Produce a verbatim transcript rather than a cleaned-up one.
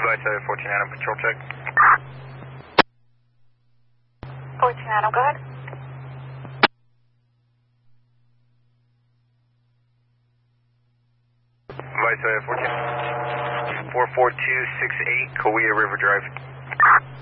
Vice fourteen Adam, patrol check. fourteen Adam, go ahead. Vice fourteen. four four two six eight, Kaweah River Drive.